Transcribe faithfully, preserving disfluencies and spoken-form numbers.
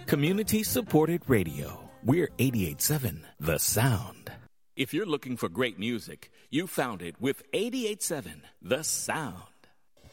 Community-supported radio. We're eighty-eight point seven The Sound. If you're looking for great music, you found it with eighty-eight point seven The Sound.